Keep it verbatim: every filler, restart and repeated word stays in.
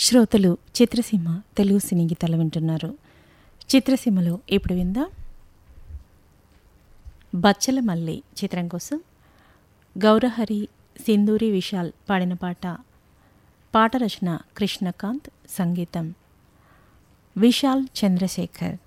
శ్రోతలు చిత్రసీమ తెలుగు సినీ గీతాలు వింటున్నారు. చిత్రసీమలో ఇప్పుడు విందాం బచ్చల మల్లి చిత్రం కోసం గౌరహరి సింధూరి విశాల్ పాడిన పాట. పాట రచన కృష్ణకాంత్, సంగీతం విశాల్ చంద్రశేఖర్.